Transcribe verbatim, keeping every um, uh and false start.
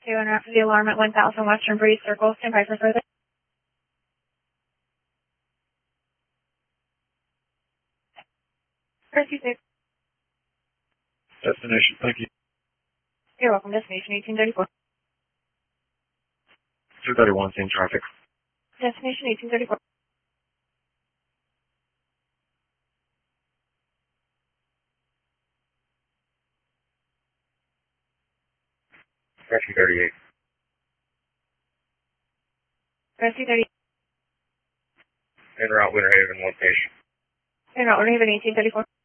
two and after the alarm at one thousand Western Breeze Circle. Stand by for further. Rescue six. Destination, thank you. You're welcome. Destination eighteen thirty-four. two thirty-one, same traffic. Destination eighteen thirty-four. Rescue thirty-eight. Rescue thirty. En route, Winter Haven, one patient. En route, Winter Haven eighteen thirty-four.